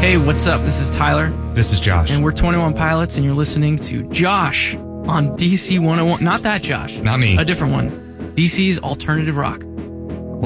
Hey, what's up? This is Tyler. This is Josh. And we're 21 Pilots, and you're listening to Josh on DC 101. Not that Josh. Not me. A different one. DC's Alternative Rock.